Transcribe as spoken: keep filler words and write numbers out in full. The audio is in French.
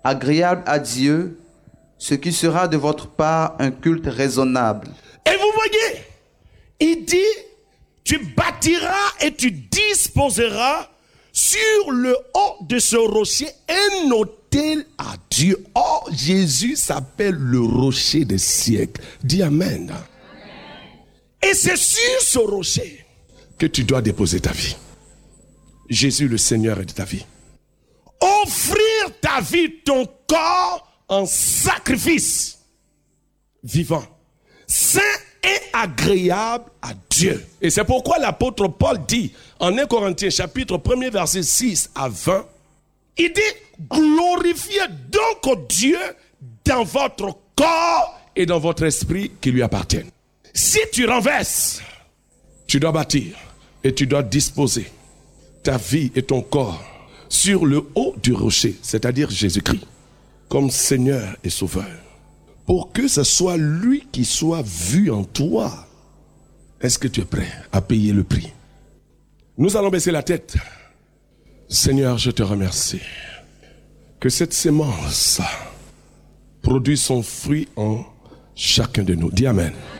agréable à Dieu, ce qui sera de votre part un culte raisonnable. Et vous voyez, il dit, tu bâtiras et tu disposeras sur le haut de ce rocher un autel à Dieu. Oh, Jésus s'appelle le rocher des siècles. Dis Amen. Amen. Et c'est sur ce rocher que tu dois déposer ta vie. Jésus, le Seigneur, est de ta vie. Offrir ta vie, ton corps, en sacrifice vivant, saint et agréable à Dieu. Et c'est pourquoi l'apôtre Paul dit en un Corinthiens chapitre premier verset six à vingt, il dit glorifiez donc Dieu dans votre corps et dans votre esprit qui lui appartiennent. Si tu renverses, tu dois bâtir et tu dois disposer ta vie et ton corps sur le haut du rocher, c'est-à-dire Jésus-Christ, comme Seigneur et Sauveur, pour que ce soit lui qui soit vu en toi. Est-ce que tu es prêt à payer le prix? Nous allons baisser la tête. Seigneur, je te remercie que cette sémence produise son fruit en chacun de nous. Dis Amen.